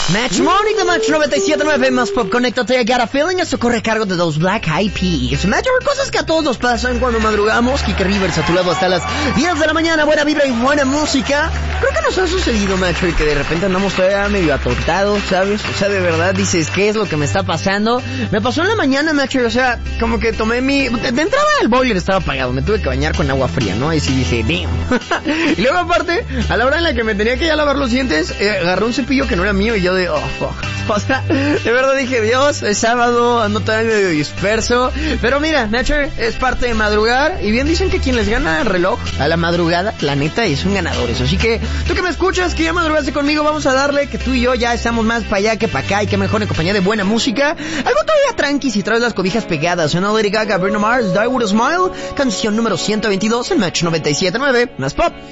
Match Morning de Match 97.9 más pop. Conéctate, I Got a Feeling. Esto corre a cargo de los Black Eyed Peas. Match, cosas que a todos nos pasan cuando madrugamos. Kike Rivers a tu lado hasta las 10 de la mañana. Buena vibra y buena música. Creo que nos ha sucedido, Macho, y que de repente andamos todavía medio atontados, ¿sabes? O sea, de verdad dices, ¿qué es lo que me está pasando? Me pasó en la mañana, Macho, o sea, como que tomé mi... De entrada el boiler estaba apagado. Me tuve que bañar con agua fría, ¿no? Y sí dije, damn. Y luego aparte, a la hora en la que me tenía que ya lavar los dientes, agarré un cepillo que no era mío y yo de, oh, fuck. O sea, de verdad dije, Dios, es sábado, ando todavía medio disperso. Pero mira, Nature, es parte de madrugar. Y bien dicen que quien les gana el reloj a la madrugada, la neta, son ganadores. Así que, tú que me escuchas, que ya madrugaste conmigo, vamos a darle, que tú y yo ya estamos más para allá que para acá. Y que mejor en compañía de buena música. Algo todavía tranqui si traes las cobijas pegadas. Suena Lady Gaga, Bruno Mars, Die With A Smile. Canción número 122 en Match 97.9. Más pop.